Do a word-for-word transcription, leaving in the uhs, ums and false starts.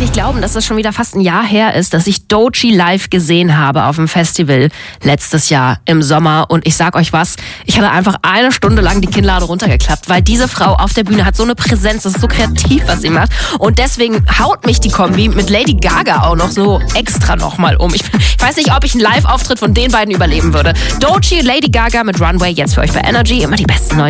nicht glauben, dass das schon wieder fast ein Jahr her ist, dass ich Doechii live gesehen habe auf dem Festival letztes Jahr im Sommer. Und ich sag euch was, ich hatte einfach eine Stunde lang die Kinnlade runtergeklappt, weil diese Frau auf der Bühne hat so eine Präsenz, das ist so kreativ, was sie macht. Und deswegen haut mich die Kombi mit Lady Gaga auch noch so extra nochmal um. Ich, ich weiß nicht, ob ich einen Live-Auftritt von den beiden überleben würde. Doechii, Lady Gaga mit Runway, jetzt für euch bei Energy. Immer die besten neuen